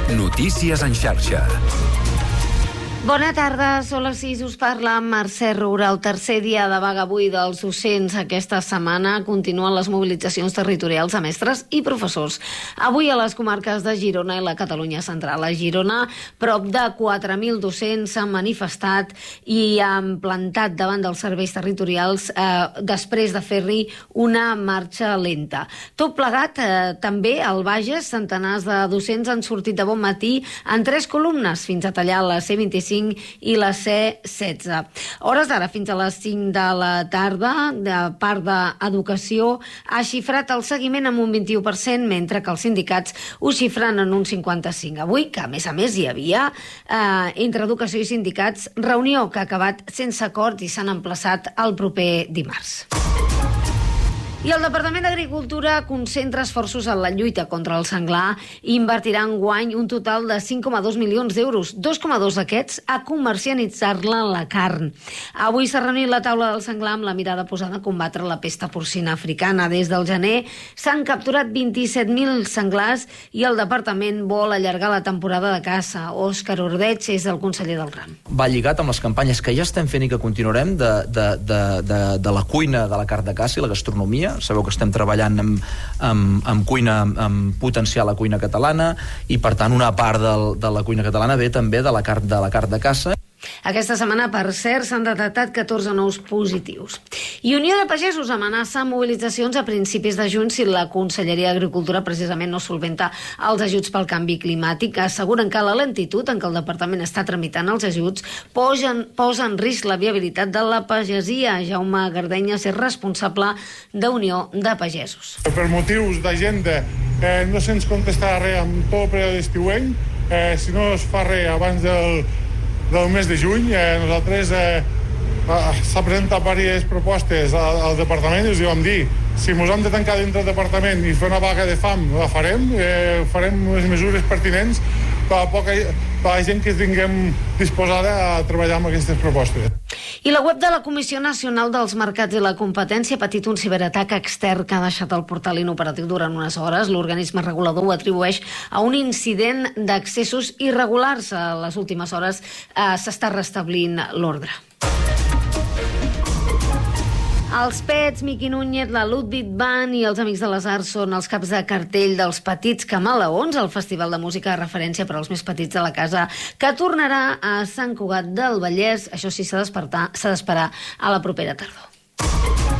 Notícies en xarxa. Bona tarda, són les 6, us parla Mercè Roura. El tercer dia de vaga avui dels docents aquesta setmana continuen les mobilitzacions territorials a mestres i professors. Avui a les comarques de Girona i la Catalunya Central. A Girona, prop de 4.000 docents s'han manifestat i han plantat davant dels serveis territorials després de fer-hi una marxa lenta. Tot plegat, també al Bages, centenars de docents han sortit de bon matí en 3 columnes fins a tallar la C25 i la C16. Hores d'ara fins a les 5 de la tarda, de part d'Educació ha xifrat el seguiment amb un 21%, mentre que els sindicats ho xifren en un 55%. Avui, que a més hi havia entre Educació i sindicats reunió que ha acabat sense acord i s'han emplaçat el proper dimarts. I el Departament d'Agricultura concentra esforços en la lluita contra el senglar i invertirà enguany un total de 5,2 milions d'euros, 2,2 d'aquests a comercialitzar-la la carn. Avui s'ha reunit la taula del senglar amb la mirada posada a combatre la pesta porcina africana. Des del gener s'han capturat 27.000 senglars i el departament vol allargar la temporada de caça. Òscar Ordeig és el conseller del ram. Va lligat amb les campanyes que ja estem fent i que continuarem de la cuina de la carn de caça i la gastronomia. Sabeu que estem treballant amb cuina, amb potenciar la cuina catalana, i per tant una part de la cuina catalana ve també de la carn de caça. Aquesta setmana, per cert, s'han detectat 14 nous positius. I Unió de Pagesos amenaça mobilitzacions a principis de juny si la Conselleria d'Agricultura precisament no solventa els ajuts pel canvi climàtic. Asseguren que la lentitud en què el departament està tramitant els ajuts posa en risc la viabilitat de la pagesia. Jaume Gardenyes és responsable d'Unió de Pagesos. Per motius d'agenda no se'ns contestarà res amb tot el període estiuenc. Si no es fa res abans del mes de juny, nosaltres s'ha presentat diverses propostes al departament i us hi vam dir, si ens hem de tancar dintre del departament i fer una vaga de fam, la farem les mesures pertinents per la gent que tinguem disposada a treballar amb aquestes propostes. I la web de la Comissió Nacional dels Mercats i la Competència ha patit un ciberatac extern que ha deixat el portal inoperatiu durant unes hores. L'organisme regulador ho atribueix a un incident d'accessos irregulars. A les últimes hores s'està restablint l'ordre. Els Pets, Miqui Núñez, la Ludwig Band i els Amics de les Arts són els caps de cartell dels Petits Camaleons, el festival de música de referència per als més petits de la casa, que tornarà a Sant Cugat del Vallès. Això sí, s'ha d'esperar a la propera tardor.